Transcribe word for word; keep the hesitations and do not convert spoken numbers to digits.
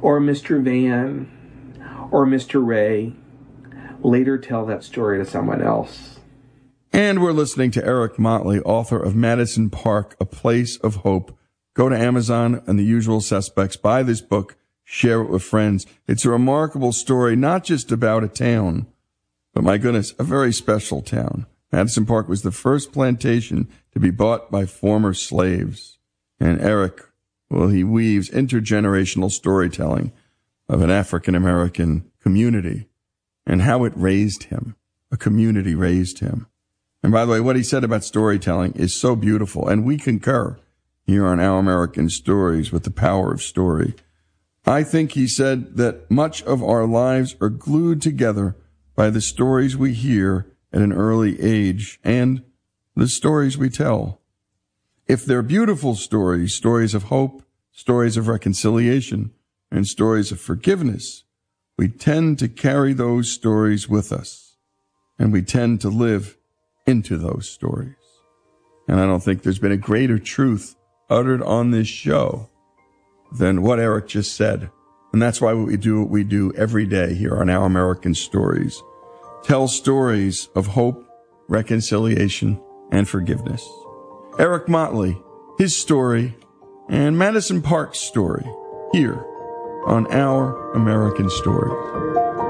or Mister Van, or Mister Ray later tell that story to someone else. And we're listening to Eric Motley, author of Madison Park, A Place of Hope. Go to Amazon and the usual suspects, buy this book, share it with friends. It's a remarkable story, not just about a town, but my goodness, a very special town. Madison Park was the first plantation to be bought by former slaves. And Eric, well, he weaves intergenerational storytelling of an African-American community and how it raised him. A community raised him. And by the way, what he said about storytelling is so beautiful, and we concur here on Our American Stories with the power of story. I think he said that much of our lives are glued together by the stories we hear at an early age and the stories we tell. If they're beautiful stories, stories of hope, stories of reconciliation, and stories of forgiveness, we tend to carry those stories with us, and we tend to live into those stories. And I don't think there's been a greater truth uttered on this show than what Eric just said. And that's why we do what we do every day here on Our American Stories. Tell stories of hope, reconciliation, and forgiveness. Eric Motley, his story, and Madison Park's story here on Our American Stories.